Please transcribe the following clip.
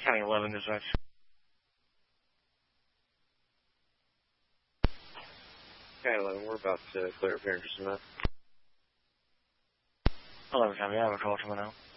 County 11 dispatch. County 11, we're about to clear up here in just a minute. 11 County, I have a call coming out.